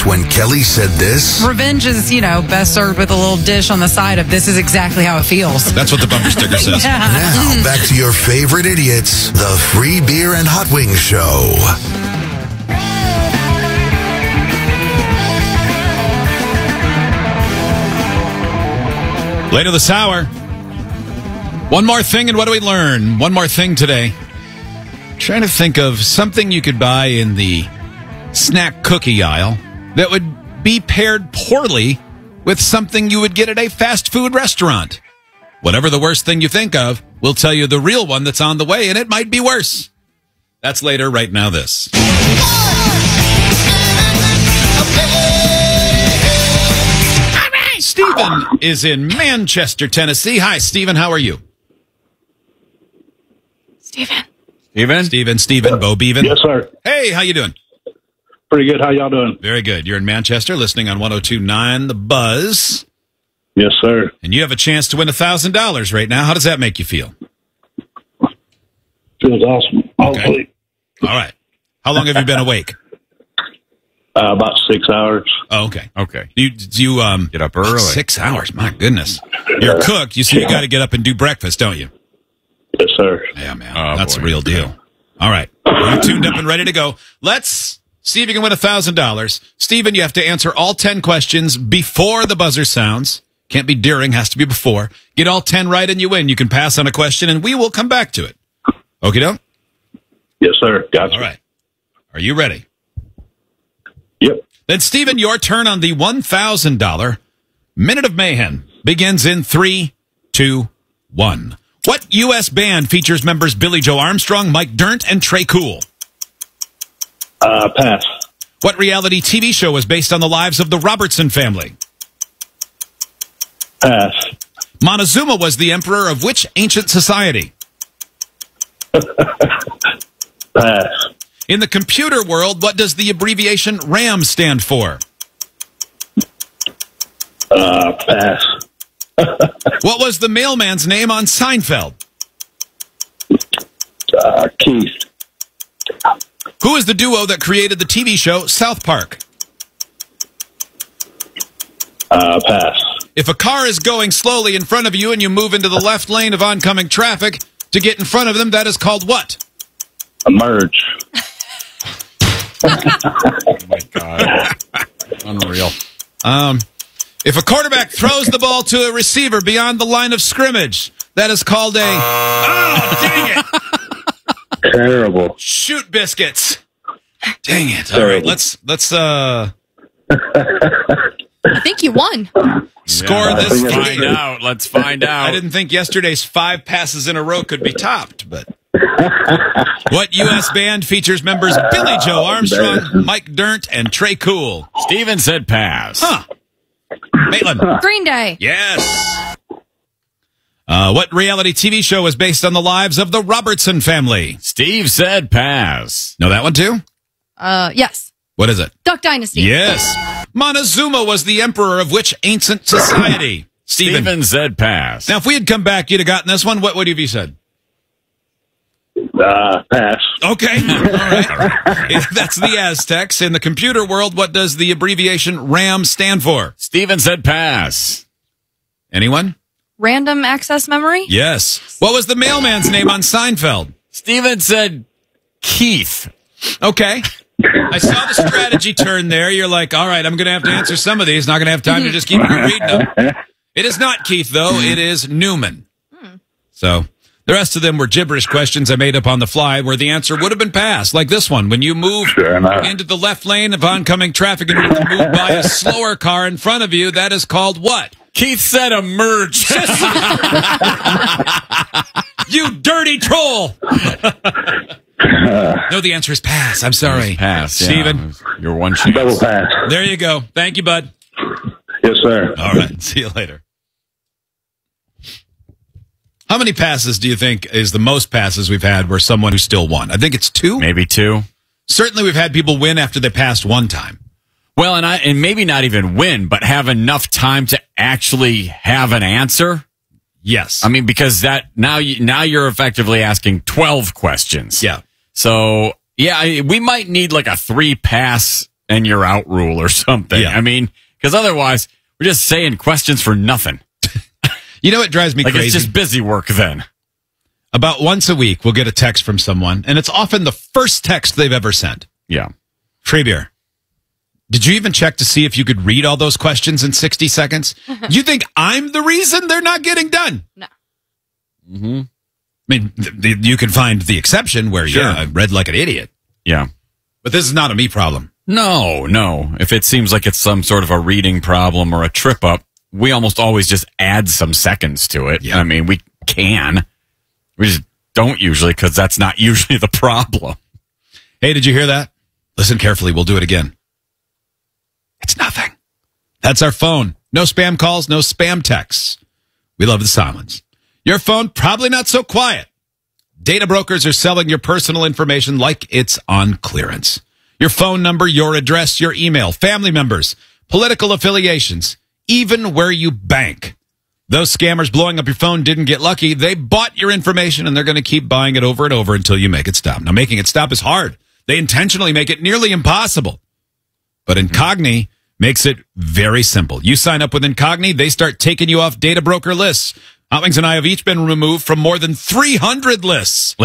face when Kelly said this? Revenge is, best served with a little dish on the side of this is exactly how it feels. That's what the bumper sticker says. Now, back to your favorite idiots, the Free Beer and Hot Wings Show. Later this hour, one more thing, and what do we learn? One more thing today. Trying to think of something you could buy in the snack cookie aisle that would be paired poorly with something you would get at a fast food restaurant. Whatever the worst thing you think of, we'll tell you the real one that's on the way, and it might be worse. That's later. Right now, this. Stephen is in Manchester, Tennessee. Hi, Stephen. How are you? Stephen, Bo Beaven. Yes, sir. Hey, how you doing? Pretty good. How y'all doing? Very good. You're in Manchester, listening on 102.9 The Buzz. Yes, sir. And you have a chance to win $1,000 right now. How does that make you feel? Feels awesome. Hopefully. All right. How long have you been awake? About 6 hours. Oh, okay. Okay. You Get up early. 6 hours. My goodness. You're a cook. You got to get up and do breakfast, don't you? Yes, sir. Yeah, man. Oh, That's boy. the real deal. All right. You're tuned up and ready to go. Let's see if you can win $1,000. Stephen, you have to answer all 10 questions before the buzzer sounds. Can't be during, has to be before. Get all 10 right and you win. You can pass on a question and we will come back to it. Okie doke? Yes, sir. Gotcha. All right. Are you ready? Yep. Then, Stephen, your turn on the $1,000 Minute of Mayhem begins in 3, 2, 1. What U.S. band features members Billy Joe Armstrong, Mike Dirnt, and Trey Cool? Pass. What reality TV show was based on the lives of the Robertson family? Pass. Montezuma was the emperor of which ancient society? Pass. In the computer world, what does the abbreviation RAM stand for? Pass. What was the mailman's name on Seinfeld? Keith. Who is the duo that created the TV show South Park? Pass. If a car is going slowly in front of you and you move into the left lane of oncoming traffic to get in front of them, that is called what? A merge. Oh, my God. Unreal. If a quarterback throws the ball to a receiver beyond the line of scrimmage, that is called a... Oh, dang it! Terrible. Shoot biscuits. Dang it. All right, let's I think you won. score this. Find out. Let's find out. I didn't think yesterday's 5 passes in a row could be topped, but... What U.S. band features members Billy Joe Armstrong, Mike Dirnt, and Trey Cool? Steven said pass. Huh. Maitland. Green Day. Yes. What reality TV show was based on the lives of the Robertson family? Steve said pass. Know that one too? Yes. What is it? Duck Dynasty. Yes. Montezuma was the emperor of which ancient society? Steven said pass. Now, if we had come back, you'd have gotten this one. What would you have said? Pass. Okay. All right. That's the Aztecs. In the computer world, what does the abbreviation RAM stand for? Steven said pass. Anyone? Random access memory. Yes. What was the mailman's name on Seinfeld? Steven said Keith. Okay. I saw the strategy turn there. You're like, all right, I'm going to have to answer some of these. Not going to have time to just keep reading them. It is not Keith, though. It is Newman. So the rest of them were gibberish questions I made up on the fly where the answer would have been pass, like this one. When you move into the left lane of oncoming traffic and you move by a slower car in front of you, that is called what? Keith said a merge. You dirty troll! No, the answer is pass. I'm sorry. Pass. Yeah. Steven. Your one chance. Double pass. There you go. Thank you, bud. Yes, sir. All right. See you later. How many passes do you think is the most passes we've had where someone who still won? I think it's 2. Maybe 2. Certainly we've had people win after they passed one time. Well, and maybe not even win, but have enough time to actually have an answer. Yes. I mean, because that now you're effectively asking 12 questions. Yeah. So, yeah, we might need like a 3-pass and you're out rule or something. Yeah. I mean, because otherwise we're just saying questions for nothing. You know what drives me Like crazy? it's just busy work then. About once a week, we'll get a text from someone, and it's often the first text they've ever sent. Yeah. Free beer. Did you even check to see if you could read all those questions in 60 seconds? You think I'm the reason they're not getting done? No. Mm-hmm. I mean, you can find the exception where, Sure. I read like an idiot. Yeah. But this is not a me problem. No. If it seems like it's some sort of a reading problem or a trip up, we almost always just add some seconds to it. Yeah. I mean, we can. We just don't usually because that's not usually the problem. Hey, did you hear that? Listen carefully. We'll do it again. It's nothing. That's our phone. No spam calls, no spam texts. We love the silence. Your phone, probably not so quiet. Data brokers are selling your personal information like it's on clearance. Your phone number, your address, your email, family members, political affiliations, even where you bank. Those scammers blowing up your phone didn't get lucky. They bought your information, and they're going to keep buying it over and over until you make it stop. Now, making it stop is hard. They intentionally make it nearly impossible. But Incogni makes it very simple. You sign up with Incogni, they start taking you off data broker lists. Hot Wings and I have each been removed from more than 300 lists.